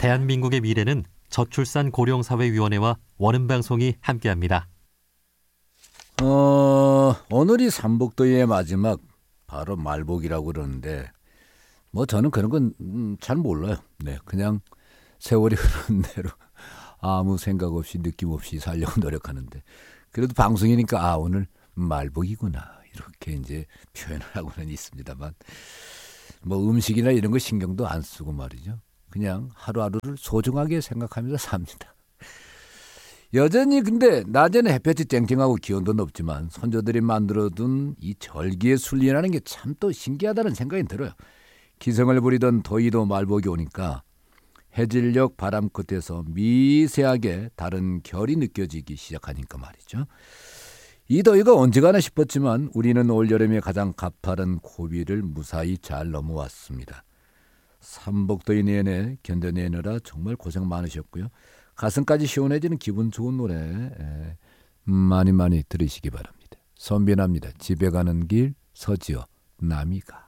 대한민국의 미래는 저출산 고령사회위원회와 원음방송이 함께합니다. 오늘이 삼복더위의 마지막 바로 말복이라고 그러는데 저는 그런 건 잘 몰라요. 네, 그냥 세월이 흐르는 대로 아무 생각 없이 느낌 없이 살려고 노력하는데 그래도 방송이니까 오늘 말복이구나 이렇게 이제 표현을 하고는 있습니다만 음식이나 이런 거 신경도 안 쓰고 말이죠. 그냥 하루하루를 소중하게 생각하면서 삽니다. 여전히 근데 낮에는 햇볕이 쨍쨍하고 기온도 높지만 선조들이 만들어둔 이 절기의 순리라는 게 참 또 신기하다는 생각이 들어요. 기승을 부리던 더위도 말복이 오니까 해질녘 바람 끝에서 미세하게 다른 결이 느껴지기 시작하니까 말이죠. 이 더위가 언제 가나 싶었지만 우리는 올여름에 가장 가파른 고비를 무사히 잘 넘어왔습니다. 삼복더위 내내 견뎌내느라 정말 고생 많으셨고요. 가슴까지 시원해지는 기분 좋은 노래 많이 들으시기 바랍니다. 선빈합니다. 집에 가는 길 서지어 남이가.